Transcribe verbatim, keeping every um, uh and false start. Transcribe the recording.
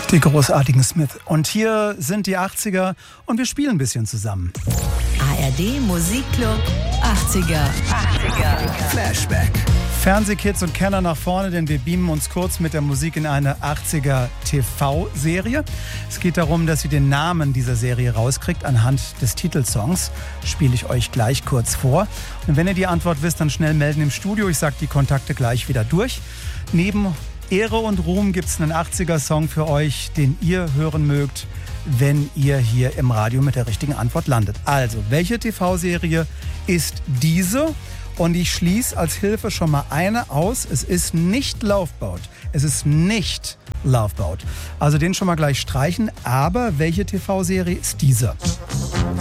Die großartigen Smith. Und hier sind die achtziger und wir spielen ein bisschen zusammen. A R D Musikclub achtziger. achtziger. Flashback. Fernsehkids und Kenner nach vorne, denn wir beamen uns kurz mit der Musik in eine achtziger T V-Serie. Es geht darum, dass ihr den Namen dieser Serie rauskriegt anhand des Titelsongs. Spiele ich euch gleich kurz vor. Und wenn ihr die Antwort wisst, dann schnell melden im Studio. Ich sage die Kontakte gleich wieder durch. Neben Ehre und Ruhm gibt es einen achtziger-Song für euch, den ihr hören mögt, wenn ihr hier im Radio mit der richtigen Antwort landet. Also, welche T V-Serie ist diese? Und ich schließe als Hilfe schon mal eine aus. Es ist nicht Loveboat. Es ist nicht Loveboat. Also den schon mal gleich streichen. Aber welche T V-Serie ist diese?